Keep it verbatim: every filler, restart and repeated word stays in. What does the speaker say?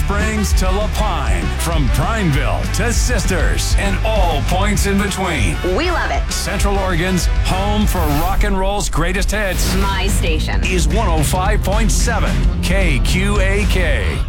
Springs to La Pine, from Prineville to Sisters, and all points in between. We love it. Central Oregon's home for rock and roll's greatest hits My station is one oh five point seven K Q A K.